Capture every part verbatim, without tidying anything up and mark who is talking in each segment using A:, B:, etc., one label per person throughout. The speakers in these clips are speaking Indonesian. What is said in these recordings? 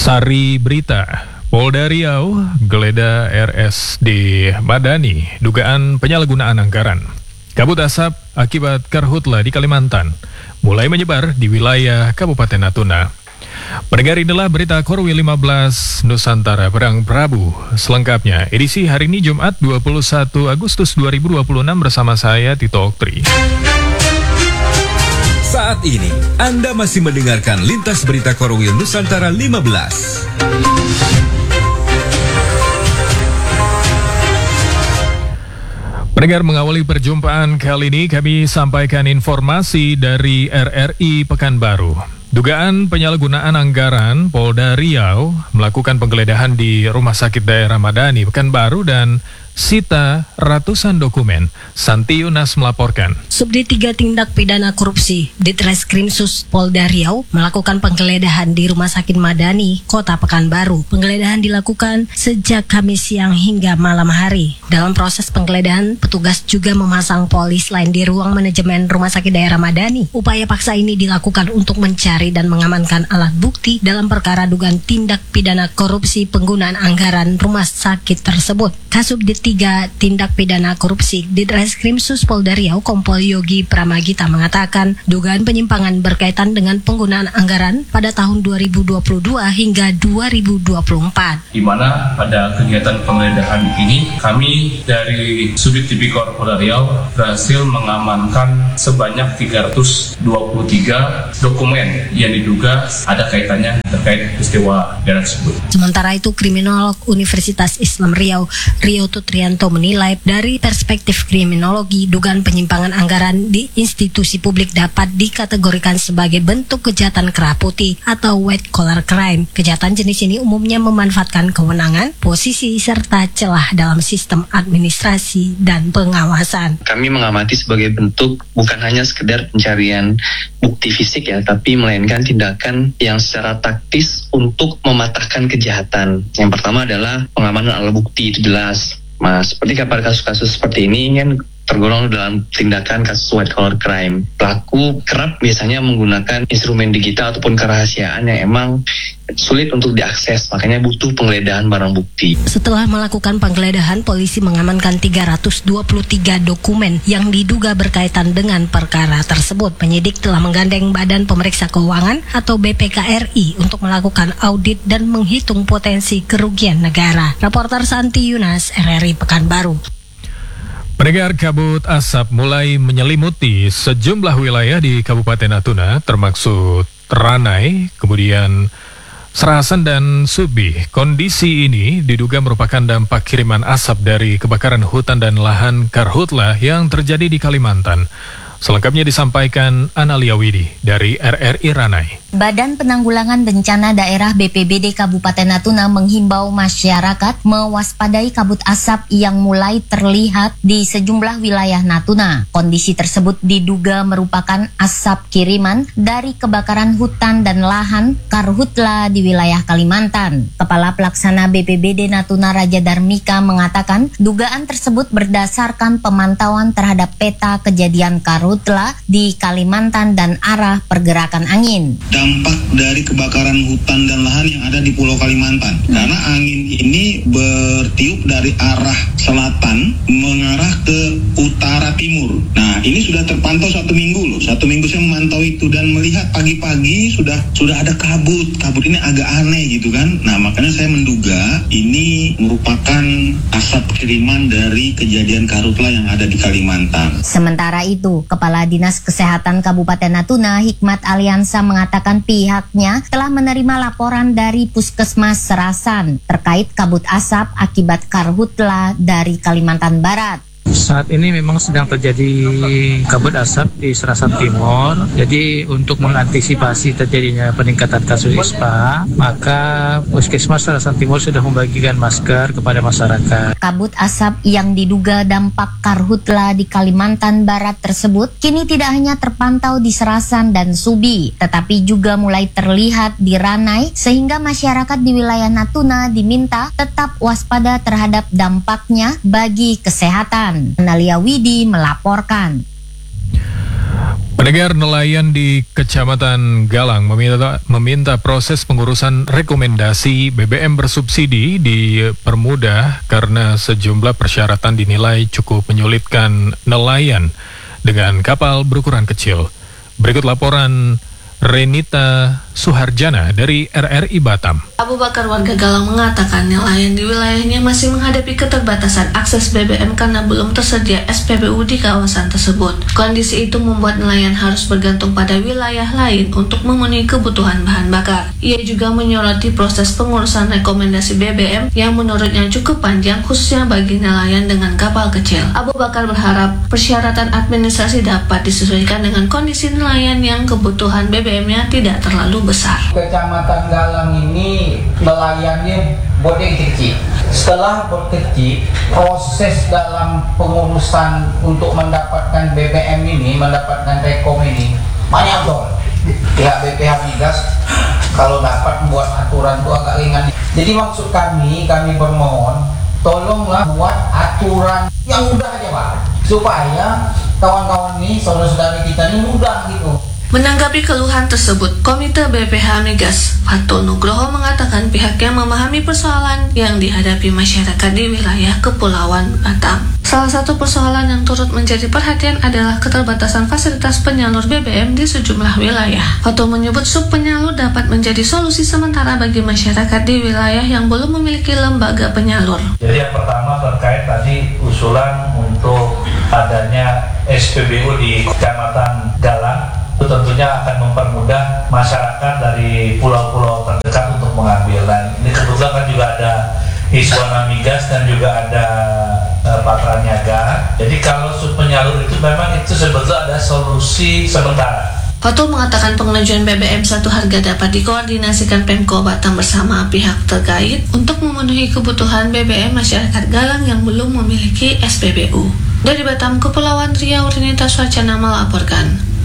A: Sari Berita, Polda Riau geledah R S D Madani, dugaan penyalahgunaan anggaran. Kabut asap akibat karhutla di Kalimantan mulai menyebar di wilayah Kabupaten Natuna. Pendengar, inilah berita Korwil lima belas Nusantara Pedang Prabu. Selengkapnya edisi hari ini Jumat dua puluh satu Agustus dua ribu dua puluh enam bersama saya Tito Oktri.
B: Saat ini Anda masih mendengarkan Lintas Berita Korwil Nusantara lima belas.
A: Pendengar, mengawali perjumpaan kali ini kami sampaikan informasi dari R R I Pekanbaru. Dugaan penyalahgunaan anggaran, Polda Riau melakukan penggeledahan di Rumah Sakit Daerah Madani Pekanbaru dan sita ratusan dokumen. Santi Yunas melaporkan.
C: Subdit tiga Tindak Pidana Korupsi Ditreskrimsus Polda Riau melakukan penggeledahan di Rumah Sakit Madani, Kota Pekanbaru. Penggeledahan dilakukan sejak Kamis siang hingga malam hari. Dalam proses penggeledahan, petugas juga memasang polis lain di ruang manajemen Rumah Sakit Daerah Madani. Upaya paksa ini dilakukan untuk mencari dan mengamankan alat bukti dalam perkara dugaan tindak pidana korupsi penggunaan anggaran rumah sakit tersebut. Kasubdit tiga Tindak Pidana Korupsi Ditreskrimsus Polda Riau Kompol Yogi Pramagita mengatakan dugaan penyimpangan berkaitan dengan penggunaan anggaran pada tahun dua ribu dua puluh dua hingga dua ribu dua puluh empat.
D: Di mana pada kegiatan penggeledahan ini kami dari Subdit Tipikor Polda Riau berhasil mengamankan sebanyak tiga ratus dua puluh tiga dokumen yang diduga ada kaitannya terkait peristiwa pidana tersebut.
C: Sementara itu, kriminolog Universitas Islam Riau, Rio Tutrianto menilai dari perspektif kriminologi, dugaan penyimpangan anggaran di institusi publik dapat dikategorikan sebagai bentuk kejahatan kerah putih atau white collar crime. Kejahatan jenis ini umumnya memanfaatkan kewenangan, posisi, serta celah dalam sistem administrasi dan pengawasan.
E: Kami mengamati sebagai bentuk bukan hanya sekedar pencarian bukti fisik ya, tapi melainkan tindakan yang secara taktis untuk mematahkan kejahatan. Yang pertama adalah pengamanan alat bukti, itu jelas. Mas, seperti pada kasus-kasus seperti ini kan tergolong dalam tindakan kasus white collar crime. Pelaku kerap biasanya menggunakan instrumen digital ataupun kerahasiaan yang emang sulit untuk diakses, makanya butuh penggeledahan barang bukti.
C: Setelah melakukan penggeledahan, polisi mengamankan tiga ratus dua puluh tiga dokumen yang diduga berkaitan dengan perkara tersebut. Penyidik telah menggandeng Badan Pemeriksa Keuangan atau B P K R I untuk melakukan audit dan menghitung potensi kerugian negara. Reporter Santi Yunas, R R I Pekanbaru.
A: Pendengar, kabut asap mulai menyelimuti sejumlah wilayah di Kabupaten Natuna, termasuk Ranai, kemudian Serasan dan Subi. Kondisi ini diduga merupakan dampak kiriman asap dari kebakaran hutan dan lahan karhutla yang terjadi di Kalimantan. Selengkapnya disampaikan Analia Widi dari R R I Ranai.
F: Badan Penanggulangan Bencana Daerah B P B D Kabupaten Natuna menghimbau masyarakat mewaspadai kabut asap yang mulai terlihat di sejumlah wilayah Natuna. Kondisi tersebut diduga merupakan asap kiriman dari kebakaran hutan dan lahan karhutla di wilayah Kalimantan. Kepala Pelaksana B P B D Natuna Raja Darmika mengatakan dugaan tersebut berdasarkan pemantauan terhadap peta kejadian karhutla di Kalimantan dan arah pergerakan angin.
G: Dampak dari kebakaran hutan dan lahan yang ada di Pulau Kalimantan. Karena angin ini bertiup dari arah selatan mengarah ke utara timur. Nah, ini sudah terpantau satu minggu loh. Satu minggu saya memantau itu dan melihat pagi-pagi sudah sudah ada kabut. Kabut ini agak aneh gitu kan. Nah, makanya saya menduga ini merupakan asap kiriman dari kejadian karhutla yang ada di Kalimantan.
F: Sementara itu, Kepala Dinas Kesehatan Kabupaten Natuna Hikmat Aliansa mengatakan pihaknya telah menerima laporan dari Puskesmas Serasan terkait kabut asap akibat karhutla dari Kalimantan Barat.
H: Saat ini memang sedang terjadi kabut asap di Serasan Timur. Jadi untuk mengantisipasi terjadinya peningkatan kasus ispa, maka Puskesmas Serasan Timur sudah membagikan masker kepada masyarakat.
F: Kabut asap yang diduga dampak karhutla di Kalimantan Barat tersebut kini tidak hanya terpantau di Serasan dan Subi, tetapi juga mulai terlihat di Ranai, sehingga masyarakat di wilayah Natuna diminta tetap waspada terhadap dampaknya bagi kesehatan. Analia Widi melaporkan.
A: Pendengar, nelayan di Kecamatan Galang meminta, meminta proses pengurusan rekomendasi B B M bersubsidi dipermudah karena sejumlah persyaratan dinilai cukup menyulitkan nelayan dengan kapal berukuran kecil. Berikut laporan Renita Suharjana dari R R I Batam.
I: Abu Bakar, warga Galang, mengatakan nelayan di wilayahnya masih menghadapi keterbatasan akses B B M karena belum tersedia S P B U di kawasan tersebut. Kondisi itu membuat nelayan harus bergantung pada wilayah lain untuk memenuhi kebutuhan bahan bakar. Ia juga menyoroti proses pengurusan rekomendasi B B M yang menurutnya cukup panjang, khususnya bagi nelayan dengan kapal kecil. Abu Bakar berharap persyaratan administrasi dapat disesuaikan dengan kondisi nelayan yang kebutuhan B B M-nya tidak terlalu besar.
J: Kecamatan Galang ini nelayannya botnya kecil. Setelah bot kecil, proses dalam pengurusan untuk mendapatkan B B M ini, mendapatkan rekom ini banyak dong. Pihak B P H Migas kalau dapat membuat aturan itu agak ringan. Jadi maksud kami, kami bermohon, tolonglah buat aturan yang mudah aja Pak, supaya kawan-kawan ini, saudara-saudari kita ini mudah gitu.
I: Menanggapi keluhan tersebut, Komite B P H Migas Fatul Nugroho mengatakan pihaknya memahami persoalan yang dihadapi masyarakat di wilayah Kepulauan Batam. Salah satu persoalan yang turut menjadi perhatian adalah keterbatasan fasilitas penyalur B B M di sejumlah wilayah. Fatul menyebut sub penyalur dapat menjadi solusi sementara bagi masyarakat di wilayah yang belum memiliki lembaga penyalur.
K: Jadi yang pertama terkait tadi usulan untuk adanya S P B U di Kecamatan Galang, itu tentunya akan mempermudah masyarakat dari pulau-pulau terdekat untuk mengambil. Dan ini kebetulan kan juga ada Iswana Migas dan juga ada uh, Patra Niaga. Jadi kalau sub penyalur itu memang itu sebetulnya ada solusi sementara.
I: Fatul mengatakan pengajuan B B M satu harga dapat dikoordinasikan Pemko Batam bersama pihak terkait untuk memenuhi kebutuhan B B M masyarakat Galang yang belum memiliki S P B U. Dari Batam, Kepulauan Riau, Renita Suharjana melaporkan.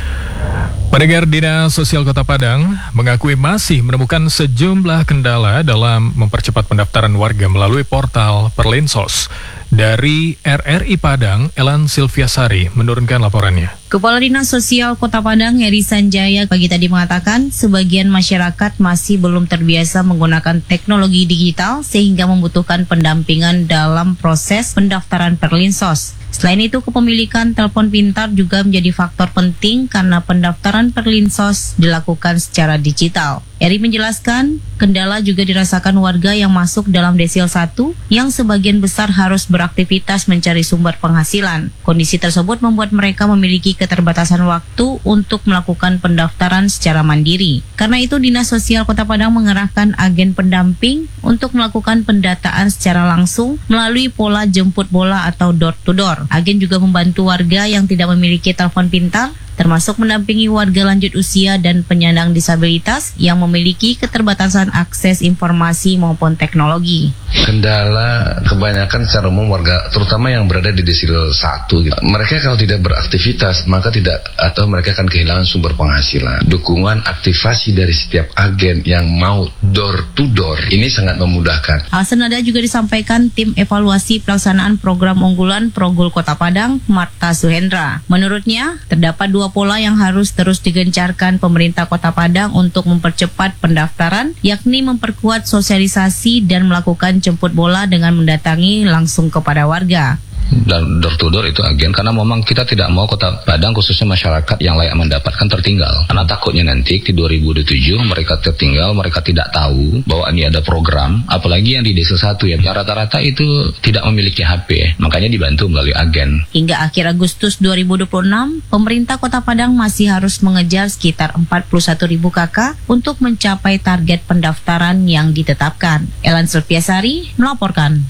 A: Pendengar, Dinas Sosial Kota Padang mengakui masih menemukan sejumlah kendala dalam mempercepat pendaftaran warga melalui portal Perlinsos. Dari R R I Padang, Elan Silviasari menurunkan laporannya.
L: Kepala Dinas Sosial Kota Padang, Heri Sanjaya, pagi tadi mengatakan sebagian masyarakat masih belum terbiasa menggunakan teknologi digital sehingga membutuhkan pendampingan dalam proses pendaftaran Perlinsos. Selain itu, kepemilikan telepon pintar juga menjadi faktor penting karena pendaftaran Perlinsos dilakukan secara digital. Eri menjelaskan, kendala juga dirasakan warga yang masuk dalam desil satu yang sebagian besar harus beraktivitas mencari sumber penghasilan. Kondisi tersebut membuat mereka memiliki keterbatasan waktu untuk melakukan pendaftaran secara mandiri. Karena itu, Dinas Sosial Kota Padang mengerahkan agen pendamping untuk melakukan pendataan secara langsung melalui pola jemput bola atau door to door. Agen juga membantu warga yang tidak memiliki telepon pintar, termasuk mendampingi warga lanjut usia dan penyandang disabilitas yang memiliki keterbatasan akses informasi maupun teknologi.
M: Kendala kebanyakan secara umum warga, terutama yang berada di desil satu, gitu. Mereka kalau tidak beraktivitas, maka tidak, atau mereka akan kehilangan sumber penghasilan. Dukungan aktivasi dari setiap agen yang mau door to door, ini sangat memudahkan.
L: Hal senada juga disampaikan tim evaluasi pelaksanaan program unggulan Progul Kota Padang, Marta Suhendra. Menurutnya, terdapat dua pola yang harus terus digencarkan pemerintah Kota Padang untuk mempercepat pendaftaran, yakni memperkuat sosialisasi dan melakukan jemput bola dengan mendatangi langsung kepada warga.
M: Dan door to door itu agen, karena memang kita tidak mau Kota Padang khususnya masyarakat yang layak mendapatkan tertinggal, karena takutnya nanti di dua ribu dua puluh tujuh mereka tertinggal, mereka tidak tahu bahwa ini ada program, apalagi yang di desa satu ya rata-rata itu tidak memiliki H P, makanya dibantu melalui agen.
L: Hingga akhir Agustus dua ribu dua puluh enam, pemerintah Kota Padang masih harus mengejar sekitar empat puluh satu ribu K K untuk mencapai target pendaftaran yang ditetapkan. Elan Silviasari melaporkan.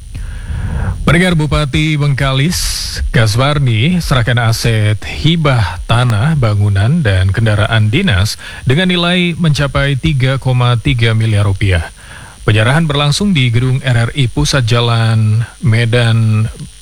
A: Pendengar, Bupati Bengkalis, Kasbarni, serahkan aset hibah tanah, bangunan, dan kendaraan dinas dengan nilai mencapai tiga koma tiga miliar rupiah. Penyerahan berlangsung di Gedung R R I Pusat Jalan Medan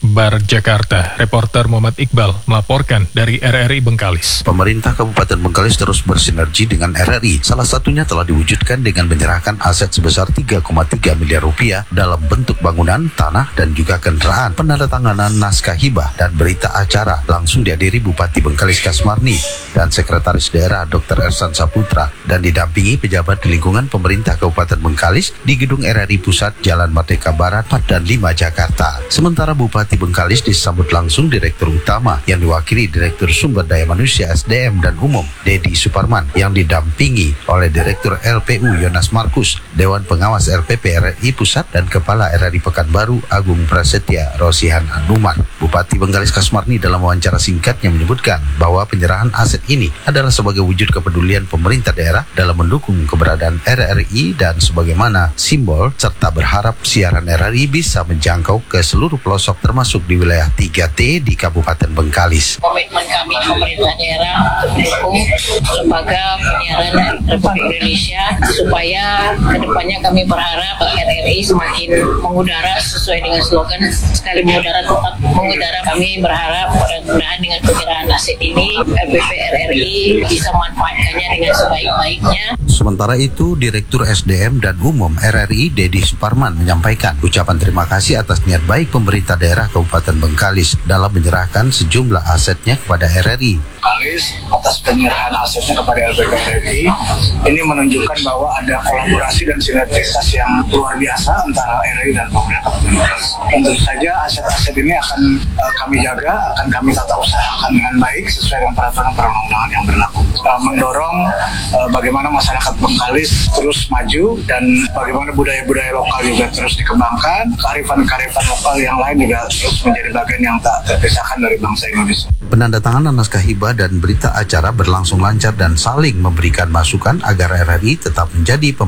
A: Bar Jakarta. Reporter Muhammad Iqbal melaporkan dari R R I Bengkalis.
N: Pemerintah Kabupaten Bengkalis terus bersinergi dengan R R I. Salah satunya telah diwujudkan dengan menyerahkan aset sebesar tiga koma tiga miliar rupiah dalam bentuk bangunan, tanah, dan juga kendaraan. Penandatanganan naskah hibah dan berita acara langsung dihadiri Bupati Bengkalis Kasmarni dan Sekretaris Daerah Doktor Ersan Saputra dan didampingi pejabat di lingkungan pemerintah Kabupaten Bengkalis di Gedung R R I Pusat Jalan Merdeka Barat empat dan lima Jakarta. Sementara Bupati Bengkalis disambut langsung Direktur Utama yang diwakili Direktur Sumber Daya Manusia S D M dan Umum Dedi Suparman yang didampingi oleh Direktur L P U Yonas Markus, Dewan Pengawas L P P R R I Pusat dan Kepala R R I Pekanbaru Agung Prasetya Rosihan Anuman. Bupati Bengkalis Kasmarni dalam wawancara singkatnya menyebutkan bahwa penyerahan aset ini adalah sebagai wujud kepedulian pemerintah daerah dalam mendukung keberadaan R R I dan sebagaimana simbol serta berharap siaran R R I bisa menjangkau ke seluruh pelosok termasuk di wilayah tiga T di Kabupaten Bengkalis.
O: Komitmen kami pemerintah daerah untuk mendukung lembaga penyiaran Republik Indonesia supaya kedepannya kami berharap R R I semakin mengudara sesuai dengan slogan sekali mengudara tetap mengudara. Kami berharap mudah-mudahan dengan penyerahan aset ini L P P R R I bisa memanfaatkannya dengan sebaik-baiknya.
N: Sementara itu, Direktur S D M dan Umum R R I Dedi Suparman menyampaikan ucapan terima kasih atas niat baik pemerintah daerah Kabupaten Bengkalis dalam menyerahkan sejumlah asetnya kepada R R I.
P: Bengkalis atas penyerahan asetnya kepada L P P R R I ini menunjukkan bahwa ada kolaborasi dan sinergitas yang luar biasa antara R R I dan pemerintah Kabupaten Bengkalis. Tentu saja aset-aset ini akan uh, kami jaga, akan kami tata usahakan dengan baik sesuai dengan peraturan perundang-undangan yang berlaku. Uh, mendorong uh, bagaimana masyarakat Bengkalis terus maju dan bagaimana budaya-budaya lokal juga terus dikembangkan, kearifan-kearifan lokal yang lain juga terus menjadi bagian yang tak terpisahkan dari bangsa Indonesia.
N: Penandatanganan naskah hibah dan berita acara berlangsung lancar dan saling memberikan masukan agar R R I tetap menjadi